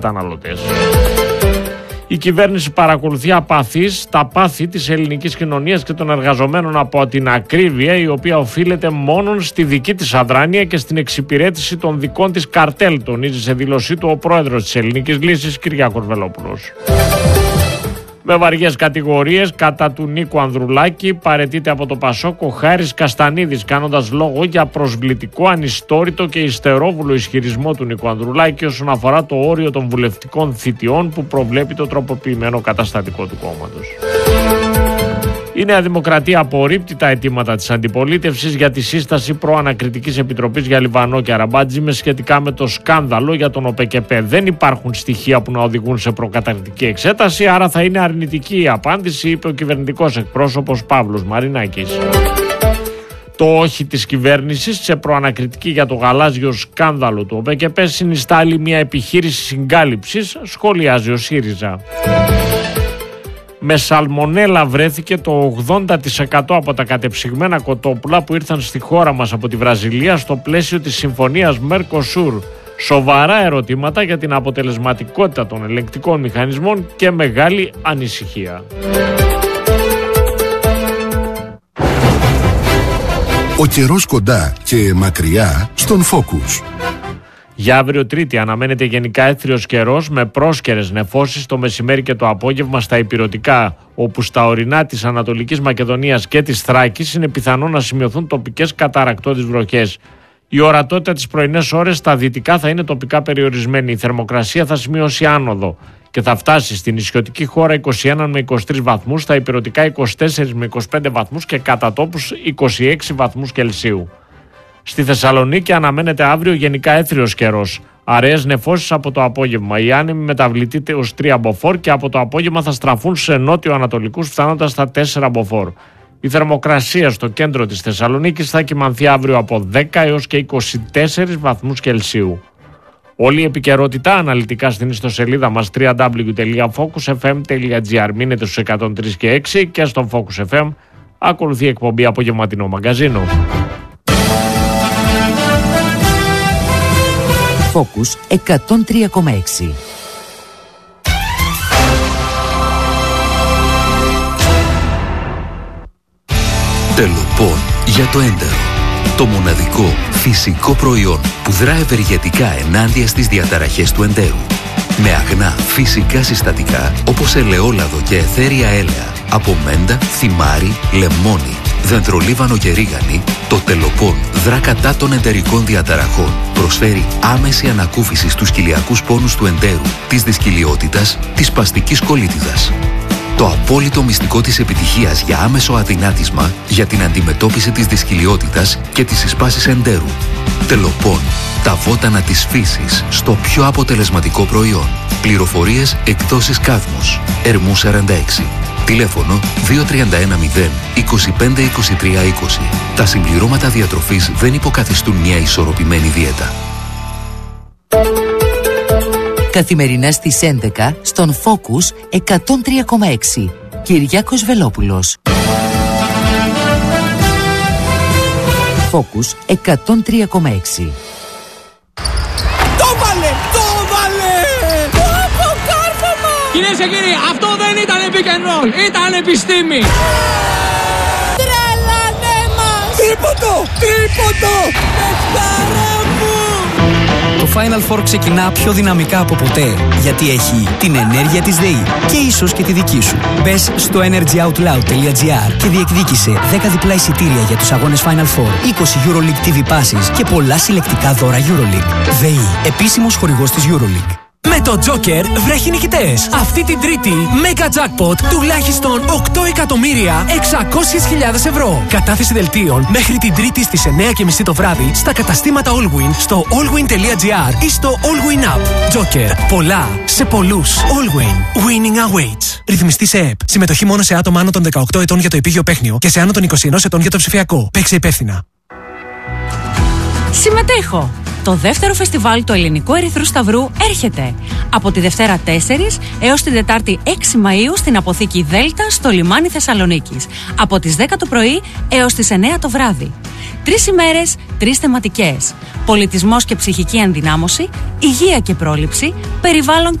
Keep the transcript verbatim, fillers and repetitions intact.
καταναλωτές. Η κυβέρνηση παρακολουθεί απαθής τα πάθη της ελληνικής κοινωνίας και των εργαζομένων από την ακρίβεια, η οποία οφείλεται μόνον στη δική της αδράνεια και στην εξυπηρέτηση των δικών της καρτέλ, τονίζει σε δήλωσή του ο πρόεδρος της Ελληνικής Λύσης, Κυριάκος Βελόπουλος. Με βαριές κατηγορίες κατά του Νίκου Ανδρουλάκη παραιτείται από το Πασόκ ο Χάρης Καστανίδης, κάνοντας λόγο για προσβλητικό, ανιστόρητο και υστερόβουλο ισχυρισμό του Νίκου Ανδρουλάκη όσον αφορά το όριο των βουλευτικών θητιών που προβλέπει το τροποποιημένο καταστατικό του κόμματος. Η Νέα Δημοκρατία απορρίπτει τα αιτήματα της αντιπολίτευσης για τη σύσταση προανακριτικής επιτροπής για Λιβανό και Αραμπάτζη σχετικά με το σκάνδαλο για τον ΟΠΕΚΕΠΕ. Δεν υπάρχουν στοιχεία που να οδηγούν σε προκαταρκτική εξέταση, άρα θα είναι αρνητική η απάντηση, είπε ο κυβερνητικός εκπρόσωπος Παύλος Μαρινάκης. Το όχι της κυβέρνησης σε προανακριτική για το γαλάζιο σκάνδαλο του ΟΠΕΚΕΠΕ συνιστά άλλη μια επιχείρηση συγκάλυψης, σχολιάζει ο ΣΥΡΙΖΑ. Με σαλμονέλα βρέθηκε το ογδόντα τοις εκατό από τα κατεψυγμένα κοτόπουλα που ήρθαν στη χώρα μας από τη Βραζιλία στο πλαίσιο της συμφωνίας Mercosur. Σοβαρά ερωτήματα για την αποτελεσματικότητα των ελεγκτικών μηχανισμών και μεγάλη ανησυχία. Ο καιρός κοντά και μακριά στον Focus. Για αύριο Τρίτη αναμένεται γενικά έθριος καιρός με πρόσκαιρες νεφώσεις το μεσημέρι και το απόγευμα στα ηπειρωτικά, όπου στα ορεινά της Ανατολικής Μακεδονίας και της Θράκης είναι πιθανό να σημειωθούν τοπικές καταρρακτώδεις βροχές. Η ορατότητα τις πρωινές ώρες στα δυτικά θα είναι τοπικά περιορισμένη. Η θερμοκρασία θα σημειώσει άνοδο και θα φτάσει στην νησιωτική χώρα είκοσι ένα με είκοσι τρεις βαθμούς, στα ηπειρωτικά είκοσι τέσσερα με είκοσι πέντε βαθμούς και κατά τόπους είκοσι έξι βαθμούς Κελσίου. Στη Θεσσαλονίκη αναμένεται αύριο γενικά έθριος καιρός. Αραιές νεφώσεις από το απόγευμα. Η άνεμη μεταβλητείται ως τρία μποφόρ και από το απόγευμα θα στραφούν σε νότιο-ανατολικούς φτάνοντας στα τέσσερα μποφόρ. Η θερμοκρασία στο κέντρο της Θεσσαλονίκης θα κυμανθεί αύριο από δέκα έως και είκοσι τέσσερις βαθμούς Κελσίου. Όλη η επικαιρότητα αναλυτικά στην ιστοσελίδα μας double-u double-u double-u τελεία focus f m τελεία g r. Μείνετε στους εκατόν τρία και έξι και στον Focus εφ εμ ακολουθεί η εκπομπή Απογευματινό Μαγκαζίνο. Focus εκατόν τρία κόμμα έξι. Τελοπών για το έντερο. Το μοναδικό φυσικό προϊόν που δρά ευεργετικά ενάντια στις διαταραχές του εντέρου. Με αγνά φυσικά συστατικά όπως ελαιόλαδο και αιθέρια έλαια, από μέντα, θυμάρι, λεμόνι, δεντρολίβανο και ρίγανη, το Τελοπών δρά κατά των εντερικών διαταραχών. Προσφέρει άμεση ανακούφιση στους κοιλιακούς πόνους του εντέρου, της δυσκυλιότητας, της σπαστικής κολίτιδας. Το απόλυτο μυστικό της επιτυχίας για άμεσο αδυνάτισμα για την αντιμετώπιση της δυσκυλιότητας και της εισπάσης εντέρου. Τελοπών. Τα βότανα της φύσης στο πιο αποτελεσματικό προϊόν. Πληροφορίες εκδόσεις Κάδμος. Ερμού σαράντα έξι. Τηλέφωνο δύο τρία ένα μηδέν είκοσι πέντε είκοσι τρία είκοσι. Τα συμπληρώματα διατροφής δεν υποκαθιστούν μια ισορροπημένη δίαιτα. Καθημερινά στις έντεκα στον Focus εκατόν τρία κόμμα έξι. Κυριάκος Βελόπουλος. Focus εκατόν τρία κόμμα έξι. Το βάλε! Το βάλε! Το κάρφωμα! Κυρίες και κύριοι, αυτό δεν ήταν pick and roll, ήταν επιστήμη! Τρελανέ μας! Τρίποντο! Τρίποντο! Πεχτάρα μου! Το Final Four ξεκινά πιο δυναμικά από ποτέ, γιατί έχει την ενέργεια της ΔΕΗ και ίσως και τη δική σου. Μπες στο energy out loud τελεία gr και διεκδίκησε δέκα διπλά εισιτήρια για τους αγώνες Final Four, είκοσι EuroLeague τι βι Passes και πολλά συλλεκτικά δώρα EuroLeague. ΔΕΗ, επίσημος χορηγός της EuroLeague. Με το Joker βρέχει νικητές. Αυτή την Τρίτη, Mega Jackpot τουλάχιστον οκτώ εκατομμύρια εξακόσιες χιλιάδες ευρώ. Κατάθεση δελτίων μέχρι την Τρίτη στις εννιά και μισή το βράδυ στα καταστήματα Allwin, στο allwin τελεία gr ή στο Allwin App. Joker. Πολλά σε πολλούς. Allwin. Winning awaits. Ρυθμιστή σε ΕΠ. Συμμετοχή μόνο σε άτομα άνω των δεκαοκτώ ετών για το επίγειο παίχνιο και σε άνω των είκοσι ένα ετών για το ψηφιακό. Παίξε υπεύθυνα. Συμμετέχω. Το δεύτερο φεστιβάλ του Ελληνικού Ερυθρού Σταυρού έρχεται από τη Δευτέρα τέσσερις έως την Τετάρτη έξι Μαΐου στην Αποθήκη Δέλτα στο λιμάνι Θεσσαλονίκης. Από τις δέκα το πρωί έως τις εννέα το βράδυ. Τρεις ημέρες, τρεις θεματικές. Πολιτισμός και ψυχική ενδυνάμωση, υγεία και πρόληψη, περιβάλλον